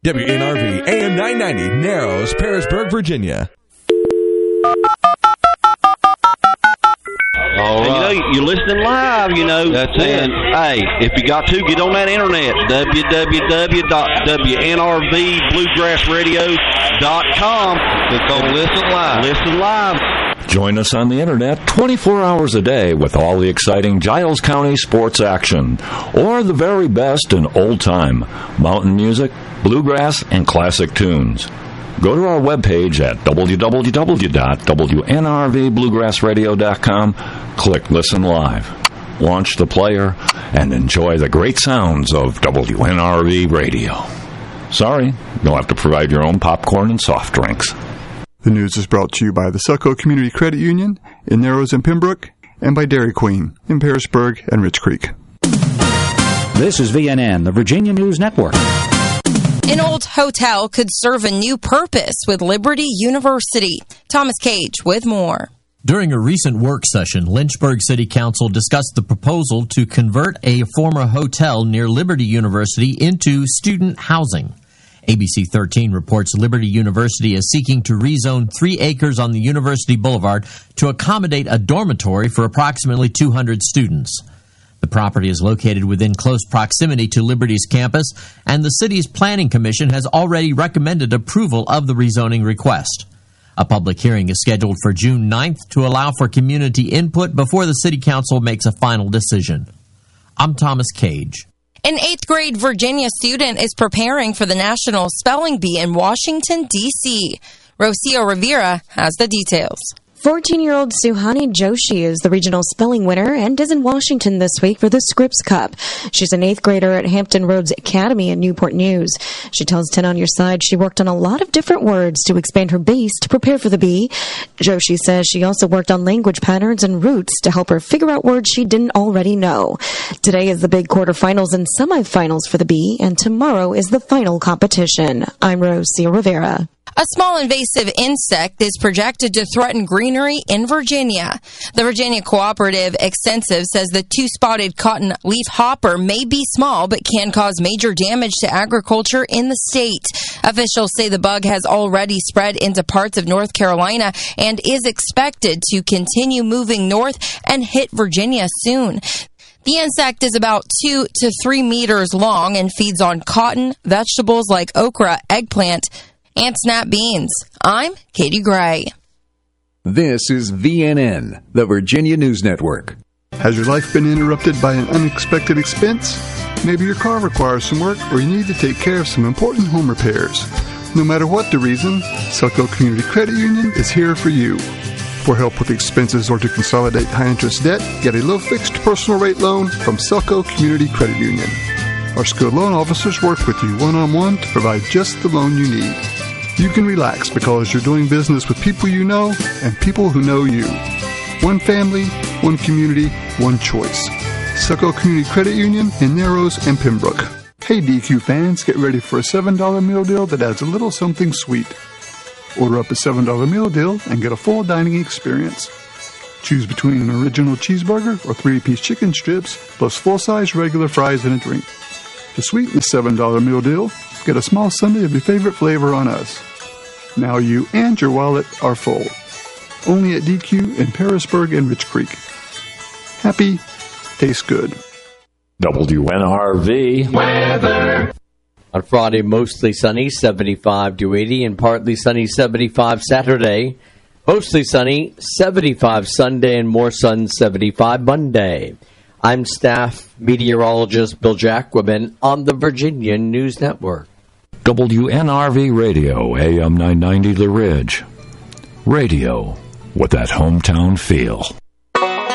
WNRV AM 990, Narrows, Parisburg, Virginia. All right. You're listening live, That's it. Hey, if you got to, get on that internet, www.WNRVBluegrassradio.com. Click on Listen Live. Listen live. Join us on the internet 24 hours a day with all the exciting Giles County sports action, or the very best in old-time mountain music, bluegrass, and classic tunes. Go to our webpage at www.WNRVBluegrassradio.com, click Listen Live, launch the player, and enjoy the great sounds of WNRV Radio. Sorry, you'll have to provide your own popcorn and soft drinks. The news is brought to you by the Selco Community Credit Union in Narrows and Pembroke, and by Dairy Queen in Parisburg and Rich Creek. This is VNN, the Virginia News Network. An old hotel could serve a new purpose with Liberty University. Thomas Cage with more. During a recent work session, Lynchburg City Council discussed the proposal to convert a former hotel near Liberty University into student housing. ABC 13 reports Liberty University is seeking to rezone 3 acres on the University Boulevard to accommodate a dormitory for approximately 200 students. The property is located within close proximity to Liberty's campus, and the city's planning commission has already recommended approval of the rezoning request. A public hearing is scheduled for June 9th to allow for community input before the city council makes a final decision. I'm Thomas Cage. An 8th grade Virginia student is preparing for the National Spelling Bee in Washington, D.C. Rocio Rivera has the details. 14-year-old Suhani Joshi is the regional spelling winner and is in Washington this week for the Scripps Cup. She's an 8th grader at Hampton Roads Academy in Newport News. She tells 10 on Your Side she worked on a lot of different words to expand her base to prepare for the bee. Joshi says she also worked on language patterns and roots to help her figure out words she didn't already know. Today is the big quarterfinals and semifinals for the bee, and tomorrow is the final competition. I'm Rocio Rivera. A small invasive insect is projected to threaten greenery in Virginia. The Virginia Cooperative Extensive says the 2-spotted cotton leaf hopper may be small but can cause major damage to agriculture in the state. Officials say the bug has already spread into parts of North Carolina and is expected to continue moving north and hit Virginia soon. The insect is about 2 to 3 meters long and feeds on cotton, vegetables like okra, eggplant, and snap beans. I'm Katie Gray. This is VNN, the Virginia News Network. Has your life been interrupted by an unexpected expense? Maybe your car requires some work, or you need to take care of some important home repairs. No matter what the reason, Selco Community Credit Union is here for you. For help with expenses or to consolidate high-interest debt, get a low-fixed personal rate loan from Selco Community Credit Union. Our skilled loan officers work with you one-on-one to provide just the loan you need. You can relax because you're doing business with people you know and people who know you. One family, one community, one choice. Selco Community Credit Union in Narrows and Pembroke. Hey DQ fans, get ready for a $7 meal deal that adds a little something sweet. Order up a $7 meal deal and get a full dining experience. Choose between an original cheeseburger or 3-piece chicken strips plus full-size regular fries and a drink. To sweeten the $7 meal deal, get a small sundae of your favorite flavor on us. Now you and your wallet are full. Only at DQ in Parisburg and Rich Creek. Happy, tastes good. WNRV Weather. On Friday, mostly sunny, 75 to 80, and partly sunny, 75 Saturday. Mostly sunny, 75 Sunday, and more sun, 75 Monday. I'm staff meteorologist Bill Jacquemin on the Virginia News Network. WNRV Radio, AM 990 The Ridge. Radio with that hometown feel.